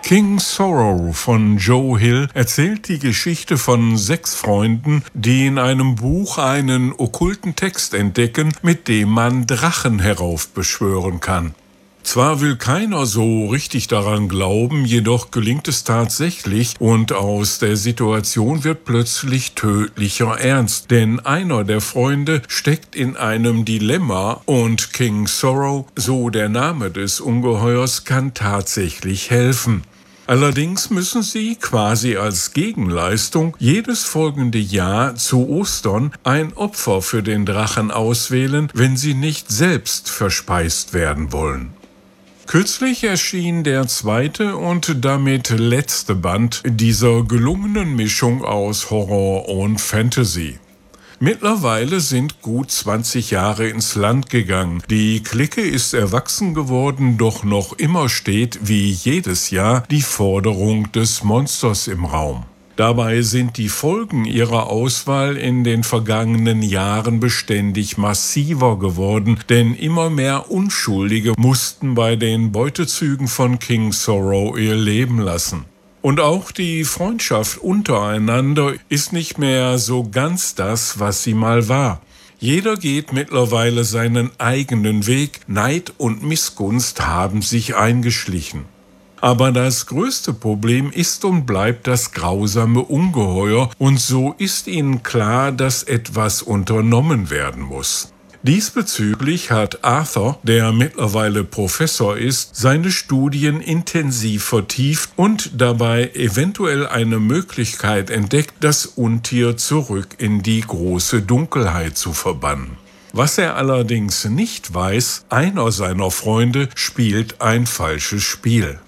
King Sorrow von Joe Hill erzählt die Geschichte von 6 Freunden, die in einem Buch einen okkulten Text entdecken, mit dem man Drachen heraufbeschwören kann. Zwar will keiner so richtig daran glauben, jedoch gelingt es tatsächlich und aus der Situation wird plötzlich tödlicher Ernst, denn einer der Freunde steckt in einem Dilemma und King Sorrow, so der Name des Ungeheuers, kann tatsächlich helfen. Allerdings müssen sie quasi als Gegenleistung jedes folgende Jahr zu Ostern ein Opfer für den Drachen auswählen, wenn sie nicht selbst verspeist werden wollen. Kürzlich erschien der 2. und damit letzte Band dieser gelungenen Mischung aus Horror und Fantasy. Mittlerweile sind gut 20 Jahre ins Land gegangen. Die Clique ist erwachsen geworden, doch noch immer steht, wie jedes Jahr, die Forderung des Monsters im Raum. Dabei sind die Folgen ihrer Auswahl in den vergangenen Jahren beständig massiver geworden, denn immer mehr Unschuldige mussten bei den Beutezügen von King Sorrow ihr Leben lassen. Und auch die Freundschaft untereinander ist nicht mehr so ganz das, was sie mal war. Jeder geht mittlerweile seinen eigenen Weg, Neid und Missgunst haben sich eingeschlichen. Aber das größte Problem ist und bleibt das grausame Ungeheuer, und so ist ihnen klar, dass etwas unternommen werden muss. Diesbezüglich hat Arthur, der mittlerweile Professor ist, seine Studien intensiv vertieft und dabei eventuell eine Möglichkeit entdeckt, das Untier zurück in die große Dunkelheit zu verbannen. Was er allerdings nicht weiß, einer seiner Freunde spielt ein falsches Spiel.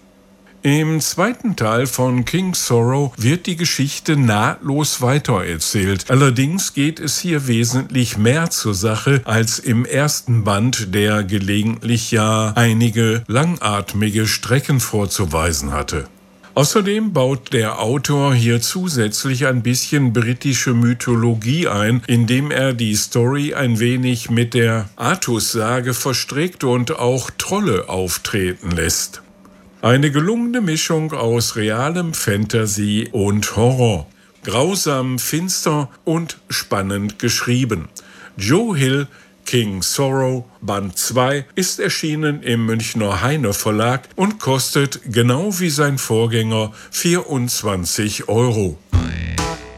Im 2. Teil von King Sorrow wird die Geschichte nahtlos weitererzählt. Allerdings geht es hier wesentlich mehr zur Sache als im 1. Band, der gelegentlich ja einige langatmige Strecken vorzuweisen hatte. Außerdem baut der Autor hier zusätzlich ein bisschen britische Mythologie ein, indem er die Story ein wenig mit der Artus-Sage verstrickt und auch Trolle auftreten lässt. Eine gelungene Mischung aus realem Fantasy und Horror. Grausam, finster und spannend geschrieben. Joe Hill, King Sorrow, Band 2, ist erschienen im Münchner Heine Verlag und kostet, genau wie sein Vorgänger, 24 €.